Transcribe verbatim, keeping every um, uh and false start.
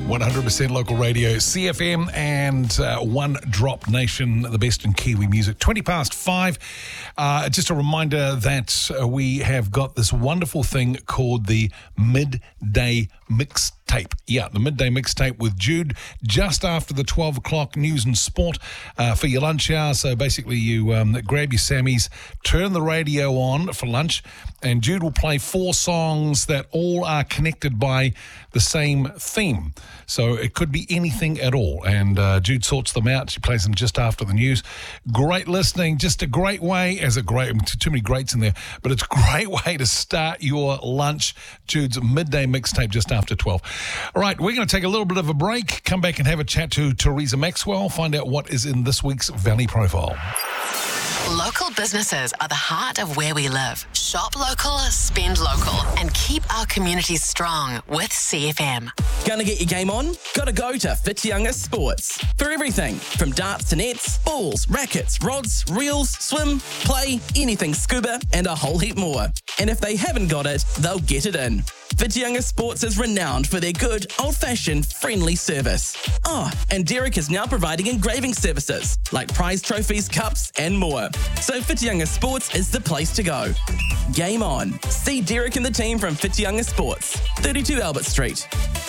one hundred percent local radio, C F M and uh, One Drop Nation, the best in Kiwi music. twenty past five. Uh, just a reminder that uh, we have got this wonderful thing called the Midday Mixtape. Yeah, the Midday Mixtape with Jude just after the twelve o'clock news and sport uh, for your lunch hour. So basically you um, grab your Sammies, turn the radio on for lunch, and Jude will play four songs that all are connected by the same theme. So it could be anything at all. And uh, Jude sorts them out. She plays them just after the news. Great listening. Just a great way, as a great, too many greats in there, but it's a great way to start your lunch. Jude's Midday Mixtape just after twelve. All right, we're going to take a little bit of a break, come back and have a chat to Teresa Maxwell, find out what is in this week's Valley Profile. Local businesses are the heart of where we live. Shop local, spend local, and keep our communities strong with C F M. Gonna get your game on? Gotta go to Whitianga Sports. For everything from darts to nets, balls, rackets, rods, reels, swim, play, anything scuba, and a whole heap more. And if they haven't got it, they'll get it in. Whitianga Sports is renowned for their good, old-fashioned, friendly service. Oh, and Derek is now providing engraving services, like prize trophies, cups, and more. So Whitianga Sports is the place to go. Game on. See Derek and the team from Whitianga Sports, thirty-two Albert Street.